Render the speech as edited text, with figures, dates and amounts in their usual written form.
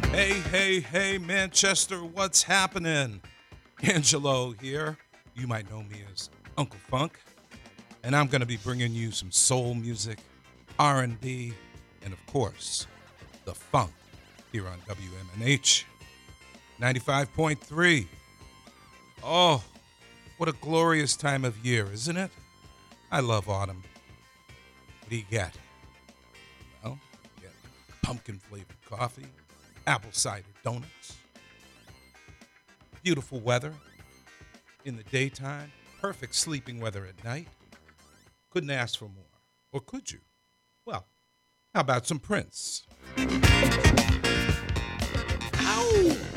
Hey, Manchester, what's happening? Angelo here. You might know me as Uncle Funk, and I'm going to be bringing you some soul music, R&B, and of course, the funk here on WMNH 95.3. Oh, what a glorious time of year, isn't it? I love autumn. What do you get? Well, you get pumpkin-flavored coffee, apple cider donuts, beautiful weather in the daytime, perfect sleeping weather at night. Couldn't ask for more. Or could you? Well, how about some Prince? Ow!